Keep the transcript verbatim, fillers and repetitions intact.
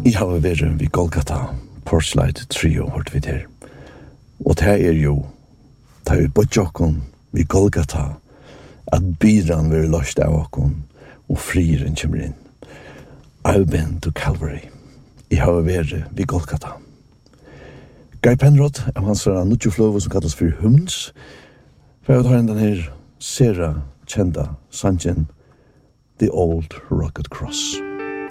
Jeg har vært ved Golgata, Porslide Trio, hørte vi til. Og det er jo, det er jo bodjokken ved Golgata, at bidran vil løst av okken, og frieren kommer inn. I've been to Calvary. Jeg har vært ved Golgata. Guy Penrod er hans nutjoflovo som kallas for Humns, for jeg har den her sera kjenda sangen The Old Rugged Cross.